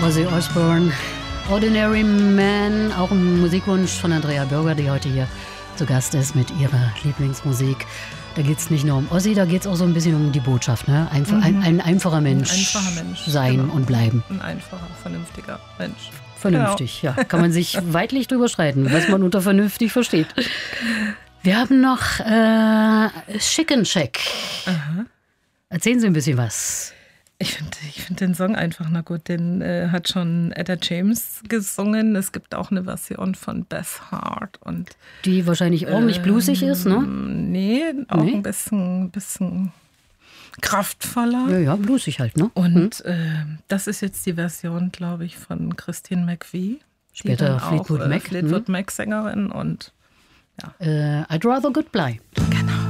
Ozzy Osbourne, Ordinary Man, auch ein Musikwunsch von Andrea Bürger, die heute hier zu Gast ist mit ihrer Lieblingsmusik. Da geht es nicht nur um Ozzy, da geht es auch so ein bisschen um die Botschaft. Ne? Ein einfacher Mensch sein genau. Und bleiben. Ein einfacher, vernünftiger Mensch. Vernünftig, genau. Ja. Kann man sich weitlich drüber streiten, was man unter vernünftig versteht. Wir haben noch Chicken Shack. Aha. Erzählen Sie ein bisschen was. Ich find den Song einfach, na gut, den hat schon Etta James gesungen. Es gibt auch eine Version von Beth Hart. Und, die wahrscheinlich ordentlich bluesig ist, ne? Nee, auch ein bisschen kraftvoller. Ja, bluesig halt, ne? Und das ist jetzt die Version, glaube ich, von Christine McVie. Später Fleetwood Mac. Fleetwood Mac Sängerin und ja. I'd rather goodbye. Genau.